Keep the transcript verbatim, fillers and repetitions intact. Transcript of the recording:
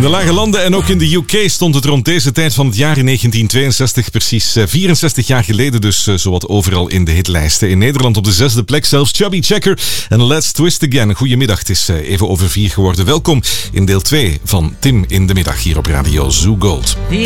De Lage Landen en ook in de U K stond het rond deze tijd van het jaar in negentien tweeënzestig, precies vierenzestig jaar geleden, dus zowat overal in de hitlijsten. In Nederland op de zesde plek zelfs Chubby Checker en Let's Twist Again. Goedemiddag, het is even over vier geworden. Welkom in deel twee van Tim in de Middag hier op Radio Zoo Gold.